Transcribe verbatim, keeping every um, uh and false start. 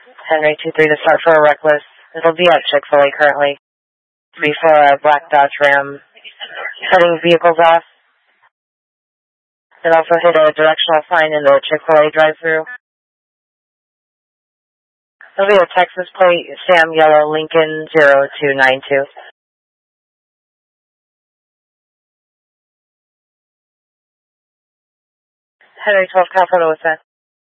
Henry two three to start for a reckless. It'll be at Chick-fil-A currently. Before a black Dodge Ram. Cutting vehicles off. It also hit a directional sign in the Chick-fil-A drive-thru. It'll be a Texas plate, Sam Yellow Lincoln zero two nine two. Henry twelve, California, what's that?